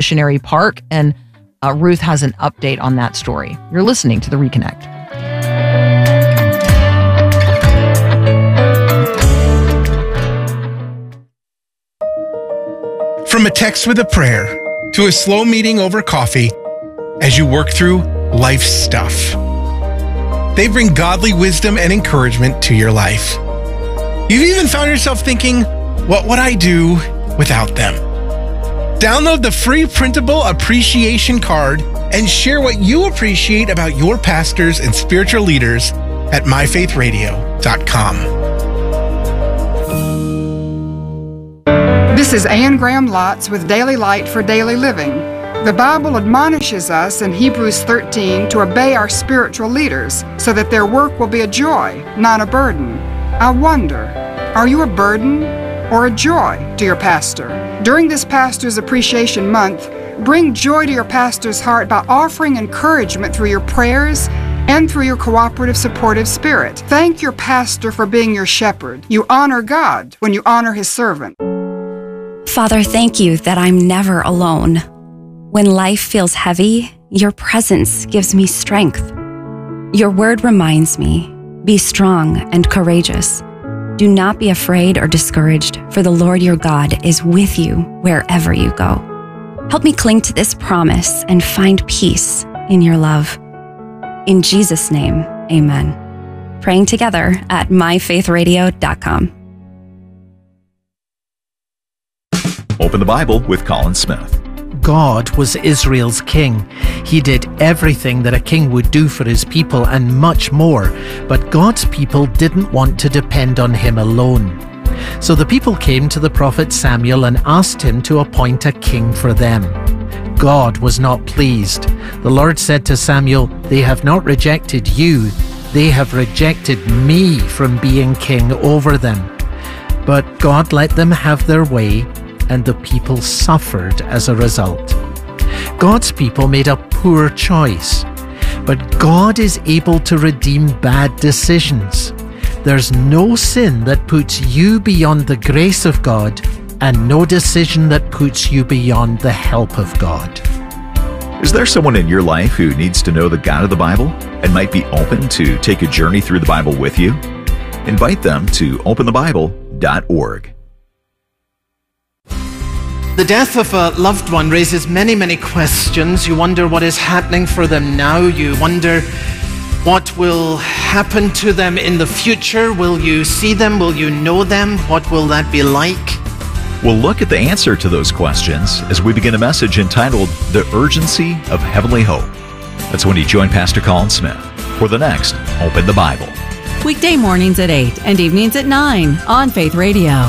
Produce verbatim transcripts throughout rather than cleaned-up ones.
Missionary Park, and uh, Ruth has an update on that story. You're listening to The Reconnect. From a text with a prayer to a slow meeting over coffee as you work through life's stuff, they bring godly wisdom and encouragement to your life. You've even found yourself thinking, what would I do without them? Download the free printable appreciation card and share what you appreciate about your pastors and spiritual leaders at my faith radio dot com. This is Anne Graham Lotz with Daily Light for Daily Living. The Bible admonishes us in Hebrews thirteen to obey our spiritual leaders so that their work will be a joy, not a burden. I wonder, are you a burden or a joy to your pastor? During this Pastor's Appreciation Month, bring joy to your pastor's heart by offering encouragement through your prayers and through your cooperative, supportive spirit. Thank your pastor for being your shepherd. You honor God when you honor his servant. Father, thank you that I'm never alone. When life feels heavy, your presence gives me strength. Your word reminds me, be strong and courageous. Do not be afraid or discouraged, for the Lord your God is with you wherever you go. Help me cling to this promise and find peace in your love. In Jesus' name, amen. Praying together at my faith radio dot com. Open the Bible with Colin Smith. God was Israel's king. He did everything that a king would do for his people and much more, but God's people didn't want to depend on him alone. So the people came to the prophet Samuel and asked him to appoint a king for them. God was not pleased. The Lord said to Samuel, "They have not rejected you, they have rejected me from being king over them." But God let them have their way, and the people suffered as a result. God's people made a poor choice, but God is able to redeem bad decisions. There's no sin that puts you beyond the grace of God, and no decision that puts you beyond the help of God. Is there someone in your life who needs to know the God of the Bible and might be open to take a journey through the Bible with you? Invite them to open the bible dot org. The death of a loved one raises many, many questions. You wonder what is happening for them now. You wonder what will happen to them in the future. Will you see them? Will you know them? What will that be like? We'll look at the answer to those questions as we begin a message entitled The Urgency of Heavenly Hope. That's when you join Pastor Colin Smith for the next Open the Bible. Weekday mornings at eight and evenings at nine on Faith Radio.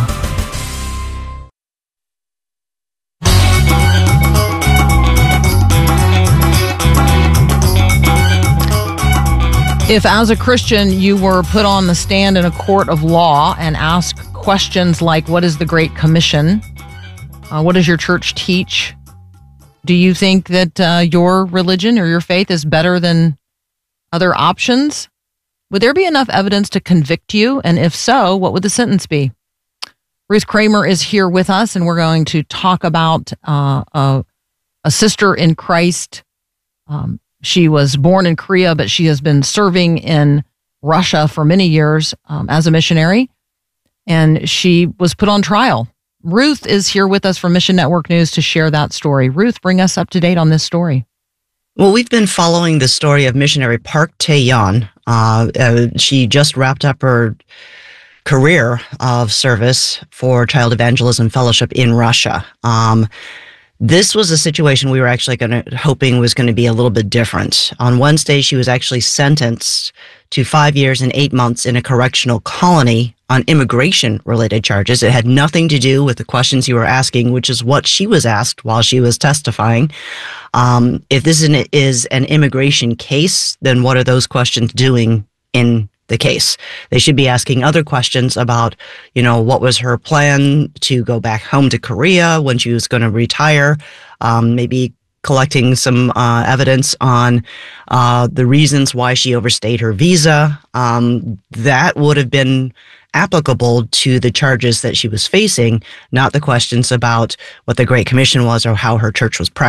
If as a Christian you were put on the stand in a court of law and asked questions like, what is the Great Commission? Uh, what does your church teach? Do you think that uh, your religion or your faith is better than other options? Would there be enough evidence to convict you? And if so, what would the sentence be? Ruth Kramer is here with us, and we're going to talk about uh, a, a sister in Christ. Um, She was born in Korea, but she has been serving in Russia for many years um, as a missionary, and she was put on trial. Ruth is here with us from Mission Network News to share that story. Ruth, bring us up to date on this story. Well, we've been following the story of missionary Park Tae-yeon. Uh, uh, she just wrapped up her career of service for Child Evangelism Fellowship in Russia. Um, This was a situation we were actually going to, hoping was going to be a little bit different. On Wednesday, she was actually sentenced to five years and eight months in a correctional colony on immigration-related charges. It had nothing to do with the questions you were asking, which is what she was asked while she was testifying. Um, if this is an, is an immigration case, then what are those questions doing in the case? They should be asking other questions about, you know, what was her plan to go back home to Korea when she was going to retire, um, maybe collecting some uh, evidence on uh, the reasons why she overstayed her visa. Um, that would have been applicable to the charges that she was facing, not the questions about what the Great Commission was or how her church was practicing.